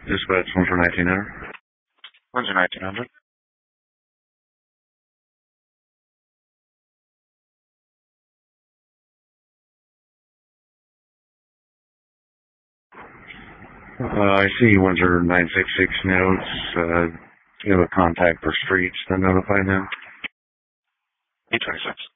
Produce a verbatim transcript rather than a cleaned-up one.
Dispatch one for nineteen hundred. When's your nineteen hundred? Uh, I see Windsor nine six six notes. Uh, you have a contact for streets to notify them. eight twenty-six.